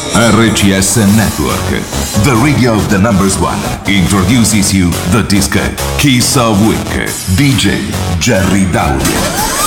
RCS Network, the radio of the numbers one, introduces you the disco Kiss of Week, DJ Jerry Dowdy.